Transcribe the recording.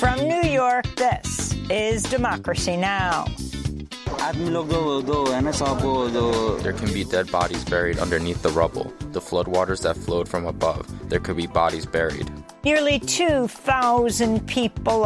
From New York, this is Democracy Now! There can be dead bodies buried underneath the rubble. The floodwaters that flowed from above. There could be bodies buried. Nearly 2,000 people